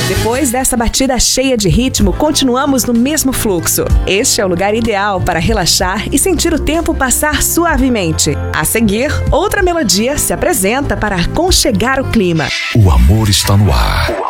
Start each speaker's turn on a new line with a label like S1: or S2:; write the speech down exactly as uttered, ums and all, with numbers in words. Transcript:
S1: Depois dessa batida cheia de ritmo, continuamos no mesmo fluxo. Este é o lugar ideal para relaxar e sentir o tempo passar suavemente. A seguir, outra melodia se apresenta para aconchegar o clima.
S2: O amor está no ar.